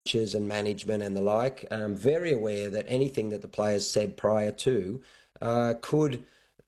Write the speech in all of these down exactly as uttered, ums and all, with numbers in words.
coaches and management and the like, um, very aware that anything that the players said prior to uh, could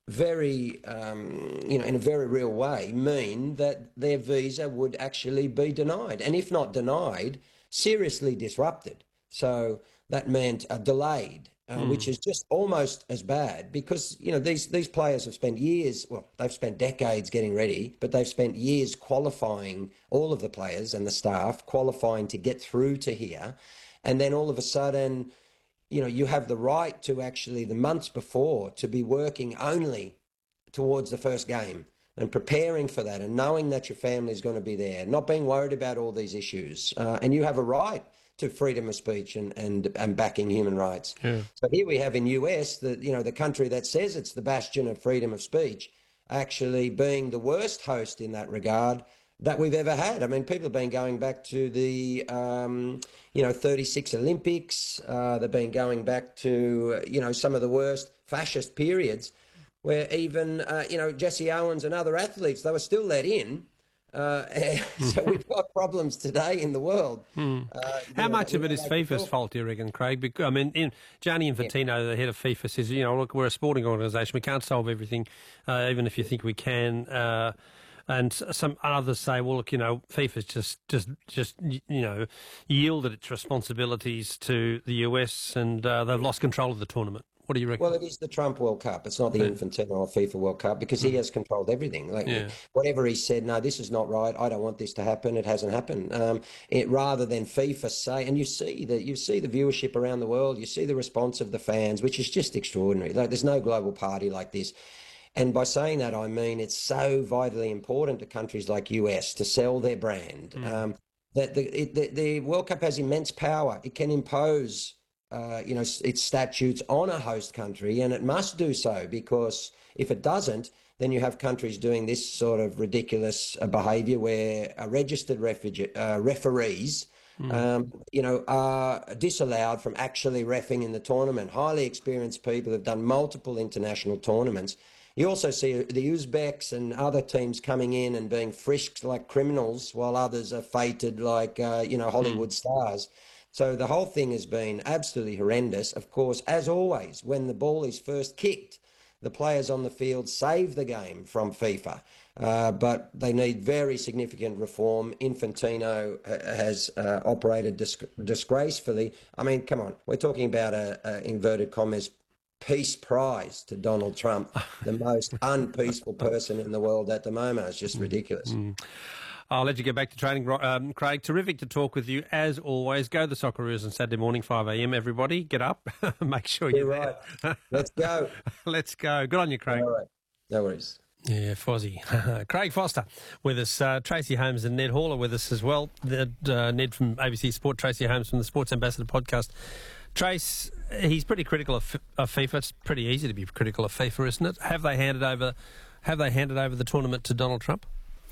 very, um, you know, in a very real way mean that their visa would actually be denied. And if not denied, seriously disrupted. So that meant uh, delayed, uh, mm. which is just almost as bad because, you know, these, these players have spent years, well, they've spent decades getting ready, but they've spent years qualifying, all of the players and the staff, qualifying to get through to here. And then all of a sudden, you know, you have the right to actually, the months before, to be working only towards the first game and preparing for that and knowing that your family is going to be there, not being worried about all these issues. Uh, and you have a right to freedom of speech and, and, and backing human rights. Yeah. So here we have in U S, the, you know, the country that says it's the bastion of freedom of speech, actually being the worst host in that regard that we've ever had. I mean, people have been going back to the, um, you know, thirty-six Olympics. Uh, they've been going back to, you know, some of the worst fascist periods where even, uh, you know, Jesse Owens and other athletes, they were still let in. Uh, so we've got problems today in the world. Hmm. Uh, How know, much of it is FIFA's fault, do you reckon, Craig? Because, I mean, in, Gianni Infantino, yeah. the head of FIFA, says, you know, look, we're a sporting organisation. We can't solve everything, uh, even if you think we can. Uh, and some others say, well, look, you know, FIFA's just, just, just, you know, yielded its responsibilities to the U S and uh, they've lost control of the tournament. What do you reckon? Well, it is the Trump World Cup. It's not the yeah. Infantino or FIFA World Cup because he has controlled everything. Like yeah. whatever he said, no, this is not right. I don't want this to happen. It hasn't happened. Um, it rather than FIFA say, and you see that you see the viewership around the world. You see the response of the fans, which is just extraordinary. Like there's no global party like this. And by saying that, I mean it's so vitally important to countries like U S to sell their brand. Mm. Um, that the, it, the the World Cup has immense power. It can impose. Uh, you know, its statutes on a host country, and it must do so because if it doesn't, then you have countries doing this sort of ridiculous uh, behaviour where uh, registered refuge- uh, referees, mm. um, you know, are disallowed from actually reffing in the tournament. Highly experienced people have done multiple international tournaments. You also see the Uzbeks and other teams coming in and being frisked like criminals while others are feted like, uh, you know, Hollywood mm. stars. So the whole thing has been absolutely horrendous. Of course, as always, when the ball is first kicked, the players on the field save the game from FIFA. Uh, but they need very significant reform. Infantino has uh, operated dis- disgracefully. I mean, come on, we're talking about a, a inverted commas peace prize to Donald Trump, the most unpeaceful person in the world at the moment. It's just ridiculous. Mm. I'll let you get back to training, um, Craig. Terrific to talk with you, as always. Go the Socceroos on Saturday morning, five a.m, everybody. Get up. Make sure you're, you're right. There. Let's go. Let's go. Good on you, Craig. All right. No worries. Yeah, Fozzie. Craig Foster with us. Uh, Tracy Holmes and Ned Hall are with us as well. Ned, uh, Ned from A B C Sport, Tracy Holmes from the Sports Ambassador podcast. Trace, he's pretty critical of, of FIFA. It's pretty easy to be critical of FIFA, isn't it? Have they handed over, have they handed over the tournament to Donald Trump?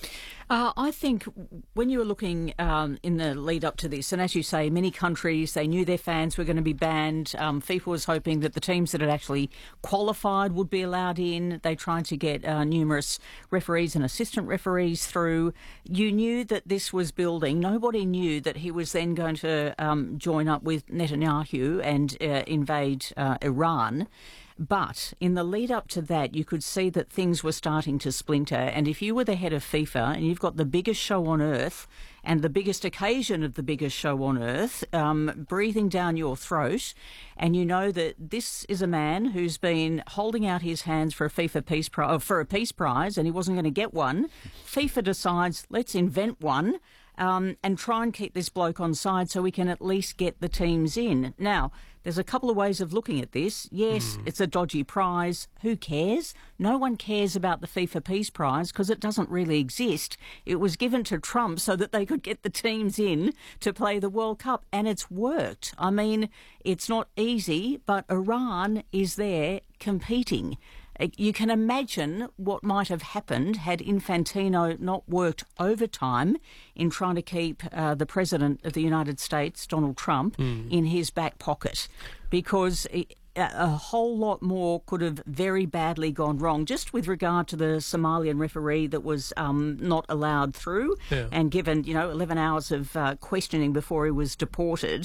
Uh, I think when you were looking um, in the lead up to this, and as you say, many countries, they knew their fans were going to be banned. Um, FIFA was hoping that the teams that had actually qualified would be allowed in. They tried to get uh, numerous referees and assistant referees through. You knew that this was building. Nobody knew that he was then going to um, join up with Netanyahu and uh, invade uh, Iran. But in the lead up to that, you could see that things were starting to splinter. And if you were the head of FIFA and you've got the biggest show on earth and the biggest occasion of the biggest show on earth um, breathing down your throat, and you know that this is a man who's been holding out his hands for a FIFA peace prize, for a peace prize, and he wasn't going to get one, FIFA decides, let's invent one. Um, and try and keep this bloke on side so we can at least get the teams in. Now, there's a couple of ways of looking at this. Yes, mm. it's a dodgy prize. Who cares? No one cares about the FIFA Peace Prize because it doesn't really exist. It was given to Trump so that they could get the teams in to play the World Cup, and it's worked. I mean, it's not easy, but Iran is there competing. You can imagine what might have happened had Infantino not worked overtime in trying to keep uh, the President of the United States, Donald Trump, mm. in his back pocket. Because a, a whole lot more could have very badly gone wrong, just with regard to the Somalian referee that was um, not allowed through yeah. and given, you know, eleven hours of uh, questioning before he was deported.